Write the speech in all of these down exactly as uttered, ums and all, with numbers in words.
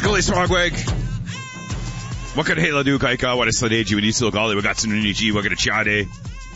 Gully Smogweg. Wakan hela du kaika, what is Sladeji, when Isil Gali, Wagatsun Niji, Wagachade.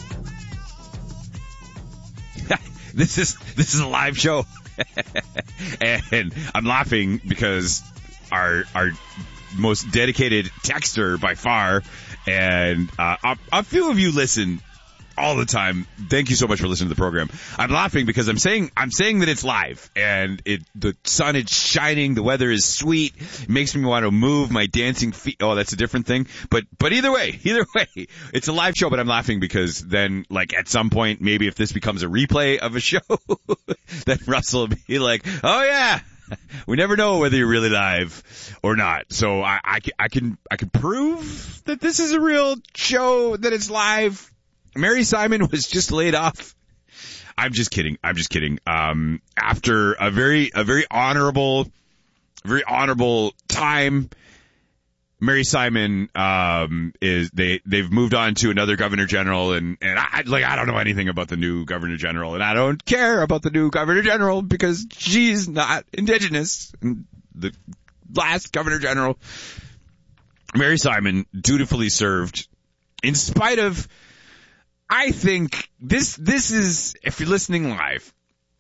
This is, this is a live show. And I'm laughing because our, our most dedicated texter by far, and, uh, a, a few of you listen all the time. Thank you so much for listening to the program. I'm laughing because I'm saying I'm saying that it's live, and it the sun is shining, the weather is sweet, it makes me want to move my dancing feet. Oh, that's a different thing. But but either way, either way, it's a live show. But I'm laughing because then, like, at some point, maybe if this becomes a replay of a show, then Russell will be like, "Oh yeah, we never know whether you're really live or not." So I, I, I can I can prove that this is a real show, that it's live. Mary Simon was just laid off. I'm just kidding. I'm just kidding. Um, after a very, a very honorable, very honorable time, Mary Simon, um, is, they, they've moved on to another governor general, and, and I, like, I don't know anything about the new governor general, and I don't care about the new governor general because she's not Indigenous. And the last governor general, Mary Simon, dutifully served in spite of, I think this, this is, if you're listening live,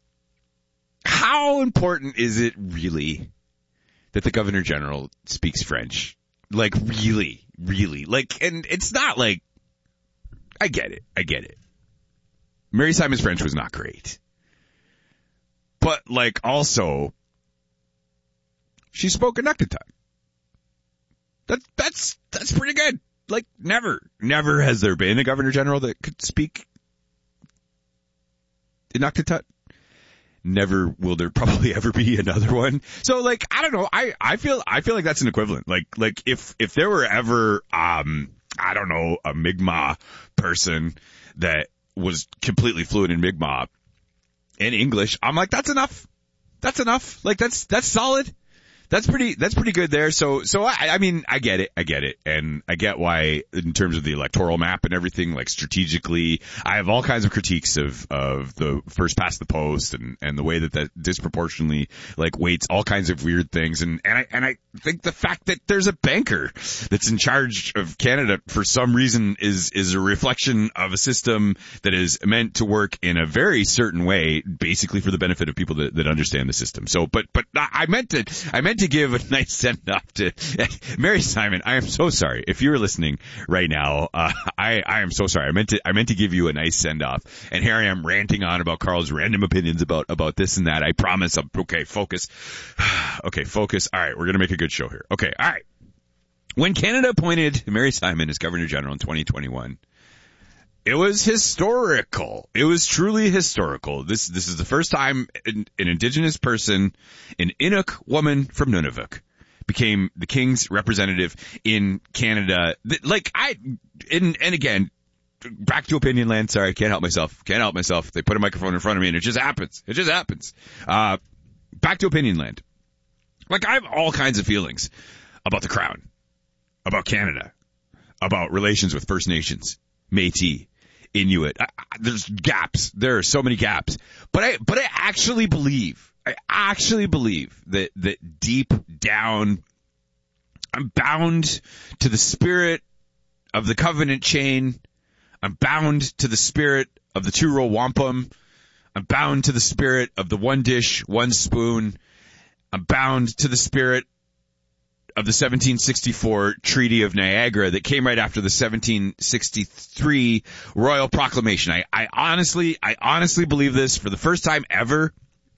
how important is it really that the Governor General speaks French? Like, really, really. Like, and it's not like, I get it, I get it. Mary Simon's French was not great. But, like, also, she spoke Inuktitut. That, that's, that's pretty good. Like, never, never has there been a governor general that could speak Inuktitut. Never will there probably ever be another one. So, like, I don't know. I, I feel, I feel like that's an equivalent. Like, like if, if there were ever, um, I don't know, a Mi'kmaq person that was completely fluent in Mi'kmaq and English, I'm like, that's enough. That's enough. Like, that's, that's solid. That's pretty, that's pretty good there. So, so I, I mean, I get it. I get it. And I get why, in terms of the electoral map and everything, like strategically, I have all kinds of critiques of, of the first past the post and, and the way that that disproportionately, like, weights all kinds of weird things. And, and I, and I think the fact that there's a banker that's in charge of Canada for some reason is, is a reflection of a system that is meant to work in a very certain way, basically for the benefit of people that, that understand the system. So, but, but I meant to, I meant to to give a nice send-off to Mary Simon. I am so sorry. If you're listening right now, uh, I, I am so sorry. I meant to, I meant to give you a nice send-off. And here I am ranting on about Carl's random opinions about, about this and that. I promise. I'm, okay, focus. Okay, focus. All right, we're going to make a good show here. Okay, all right. When Canada appointed Mary Simon as Governor General in twenty twenty-one, it was historical. It was truly historical. This this is the first time an, an Indigenous person, an Inuk woman from Nunavut, became the King's representative in Canada. Like, I, and, and again, back to opinion land. Sorry, I can't help myself. Can't help myself. They put a microphone in front of me and it just happens. It just happens. Uh, back to opinion land. Like, I have all kinds of feelings about the Crown, about Canada, about relations with First Nations, Métis, Inuit. I, I, there's gaps. There are so many gaps. But I, but I actually believe, I actually believe that, that deep down, I'm bound to the spirit of the covenant chain. I'm bound to the spirit of the two-row wampum. I'm bound to the spirit of the one dish, one spoon. I'm bound to the spirit of the seventeen sixty-four Treaty of Niagara that came right after the seventeen sixty-three Royal Proclamation. I, I honestly, I honestly believe this for the first time ever.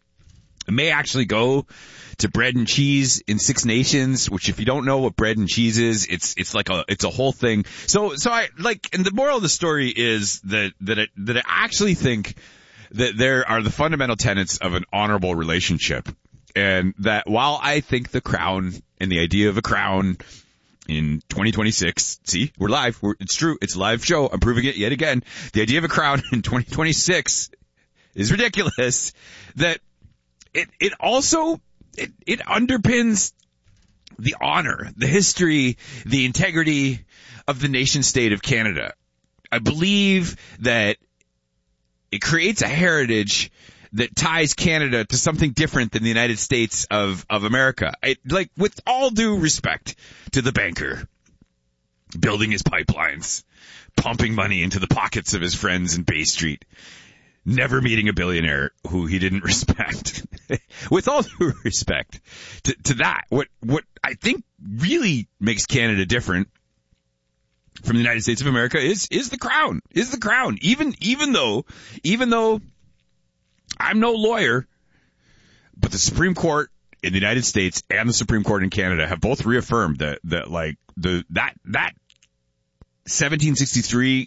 I may actually go to bread and cheese in Six Nations, which if you don't know what bread and cheese is, it's, it's like a, it's a whole thing. So, so I, like, and the moral of the story is that, that it, that I actually think that there are the fundamental tenets of an honorable relationship. And that while I think the Crown and the idea of a crown in twenty twenty-six, see, we're live. We're, it's true. It's a live show. I'm proving it yet again. The idea of a crown in twenty twenty-six is ridiculous. That it, it also, it, it underpins the honor, the history, the integrity of the nation state of Canada. I believe that it creates a heritage that ties Canada to something different than the United States of, of America. I, like, with all due respect to the banker building his pipelines, pumping money into the pockets of his friends in Bay Street, never meeting a billionaire who he didn't respect. With all due respect to, to that, what, what I think really makes Canada different from the United States of America is, is the crown, is the crown. Even, even though, even though I'm no lawyer, but the Supreme Court in the United States and the Supreme Court in Canada have both reaffirmed that, that like the, that, that seventeen sixty-three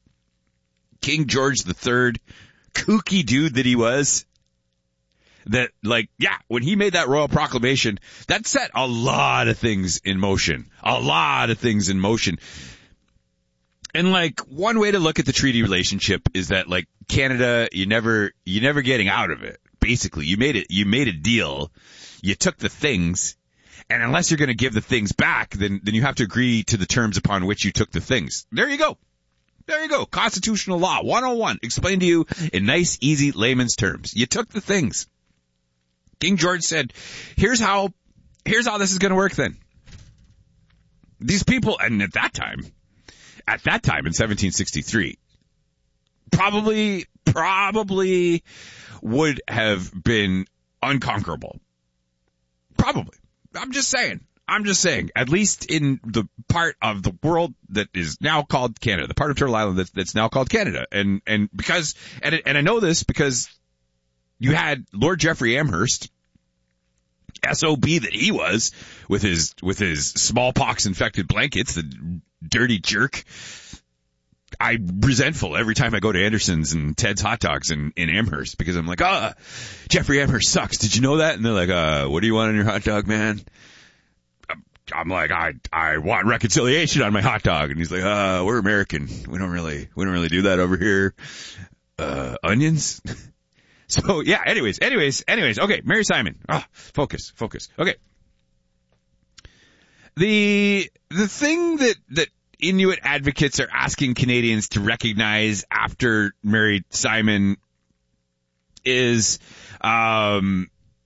King George the Third kooky dude that he was, that like, yeah, when he made that royal proclamation, that set a lot of things in motion, a lot of things in motion. And like, one way to look at the treaty relationship is that like Canada, you never, you're never getting out of it. Basically, you made it, you made a deal, you took the things, and unless you're going to give the things back, then, then you have to agree to the terms upon which you took the things. There you go. There you go. Constitutional law one oh one, explained to you in nice, easy layman's terms. You took the things. King George said, here's how, here's how this is going to work then. These people, and at that time, at that time in seventeen sixty-three, probably, probably would have been unconquerable. Probably. I'm just saying. I'm just saying, at least in the part of the world that is now called Canada, the part of Turtle Island that's, that's now called Canada. And, and because, and, it, and I know this because you had Lord Jeffrey Amherst, S O B that he was, with his, with his smallpox infected blankets, the dirty jerk. I'm resentful every time I go to Anderson's and Ted's Hot Dogs in, in Amherst because I'm like, ah, Jeffrey Amherst sucks. Did you know that? And they're like, uh, what do you want on your hot dog, man? I'm like, I, I want reconciliation on my hot dog. And he's like, uh, we're American. We don't really, we don't really do that over here. Uh, onions? So yeah, anyways, anyways, anyways. Okay. Mary Simon. Ah, focus, focus. Okay. The, the thing that, that Inuit advocates are asking Canadians to recognize after Mary Simon is, um,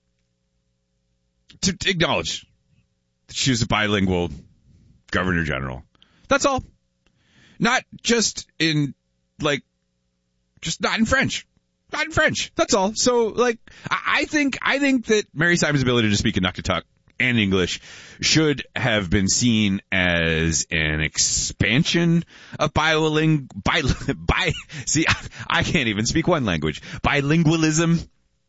to, to acknowledge she was a bilingual governor general. That's all. Not just in, like, just not in French. Not in French. That's all. So, like, I think, I think that Mary Simon's ability to speak in Nuktitut and English should have been seen as an expansion of bilingual, bi, bi, see, I, I can't even speak one language. Bilingualism.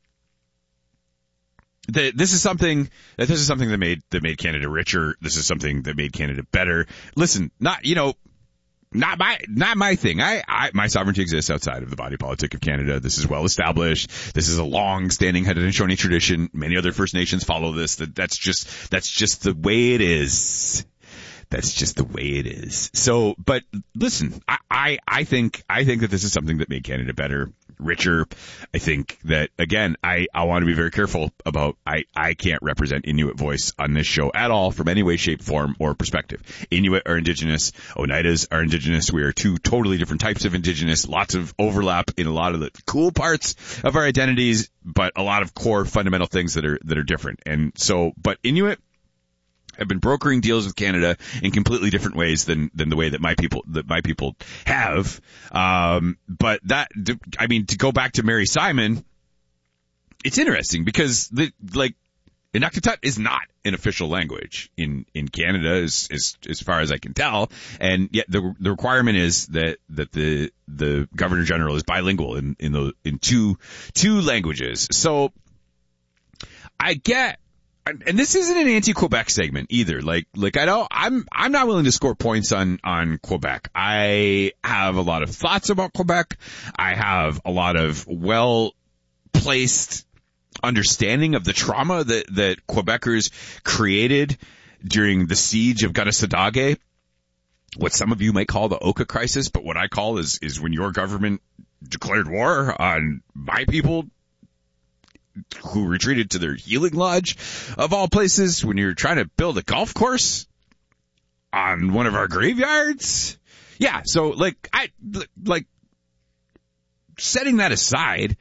The, this is something that this is something that made that made Canada richer. This is something that made Canada better. Listen, not you know, not my not my thing. I, I my sovereignty exists outside of the body politic of Canada. This is well established. This is a long-standing Haudenosaunee tradition. Many other First Nations follow this. That that's just that's just the way it is. That's just the way it is. So, but listen, I, I, I think, I think that this is something that made Canada better, richer. I think that, again, I, I want to be very careful about, I, I can't represent Inuit voice on this show at all from any way, shape, form, or perspective. Inuit are Indigenous. Oneidas are Indigenous. We are two totally different types of Indigenous. Lots of overlap in a lot of the cool parts of our identities, but a lot of core fundamental things that are, that are different. And so, but Inuit have been brokering deals with Canada in completely different ways than, than the way that my people, that my people have. Um, but that, I mean, to go back to Mary Simon, it's interesting because the, like, Inuktitut is not an official language in, in Canada as, as, as far as I can tell. And yet the, the requirement is that, that the, the Governor General is bilingual in, in the, in two, two languages. So I get, and this isn't an anti-Quebec segment either. Like, like I don't, I'm, I'm not willing to score points on, on Quebec. I have a lot of thoughts about Quebec. I have a lot of well-placed understanding of the trauma that, that Quebecers created during the siege of Gunnesadage. What some of you might call the Oka crisis, but what I call is, is when your government declared war on my people, who retreated to their healing lodge, of all places, when you're trying to build a golf course on one of our graveyards. Yeah, so, like, I, like, setting that aside,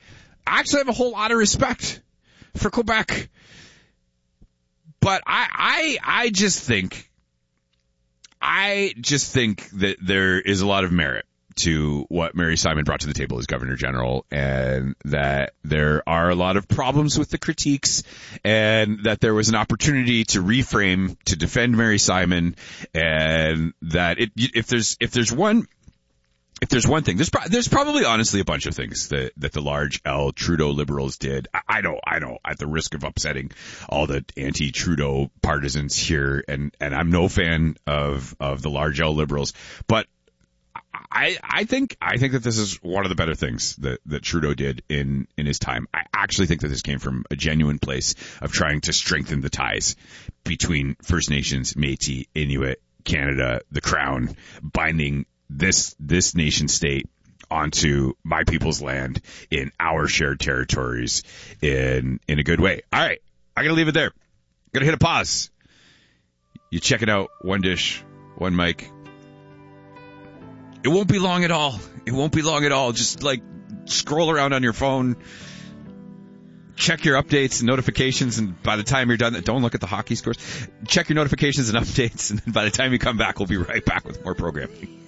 I actually have a whole lot of respect for Quebec. But I, I, I just think, I just think that there is a lot of merit to what Mary Simon brought to the table as Governor General, and that there are a lot of problems with the critiques, and that there was an opportunity to reframe, to defend Mary Simon, and that it, if there's, if there's one, if there's one thing, there's, pro- there's probably honestly a bunch of things that, that the large L Trudeau Liberals did. I, I know, I know, at the risk of upsetting all the anti-Trudeau partisans here, and, and I'm no fan of, of the large L Liberals, but I, I think I think that this is one of the better things that, that Trudeau did in, in his time. I actually think that this came from a genuine place of trying to strengthen the ties between First Nations, Métis, Inuit, Canada, the Crown, binding this this nation state onto my people's land in our shared territories in in a good way. All right, I gotta leave it there. Gotta hit a pause. You check it out. One dish, one mic. It won't be long at all. It won't be long at all. Just like scroll around on your phone, check your updates and notifications, and by the time you're done, don't look at the hockey scores. Check your notifications and updates, and by the time you come back, we'll be right back with more programming.